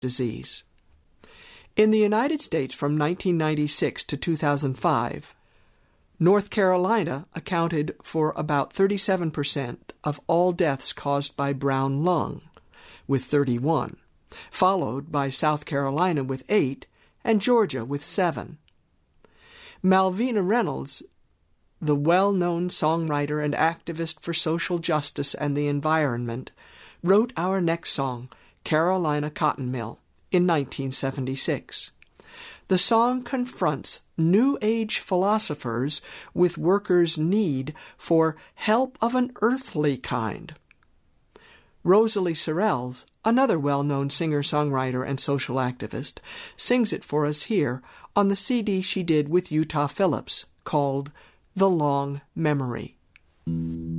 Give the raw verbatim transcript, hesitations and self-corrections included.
disease. In the United States from nineteen ninety-six to two thousand five, North Carolina accounted for about thirty-seven percent of all deaths caused by brown lung, with thirty-one, followed by South Carolina with eight and Georgia with seven. Malvina Reynolds, the well-known songwriter and activist for social justice and the environment, wrote our next song, Carolina Cotton Mill, in nineteen seventy-six. The song confronts New Age philosophers with workers' need for help of an earthly kind. Rosalie Sorrells, another well-known singer-songwriter and social activist, sings it for us here on the C D she did with Utah Phillips called The Long Memory.